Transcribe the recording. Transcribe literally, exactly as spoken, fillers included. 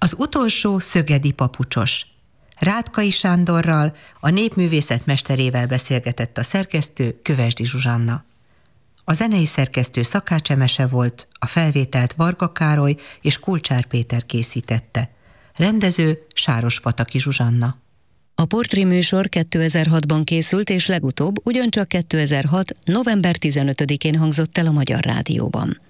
Az utolsó szögedi papucsos. Rátkai Sándorral, a népművészet mesterével beszélgetett a szerkesztő, Kövesdi Zsuzsanna. A zenei szerkesztő Szakács Emese volt, a felvételt Varga Károly és Kulcsár Péter készítette. Rendező Sárospataki Zsuzsanna. A portréműsor kétezer-hatban készült, és legutóbb ugyancsak kétezer-hat. november tizenötödikén hangzott el a Magyar Rádióban.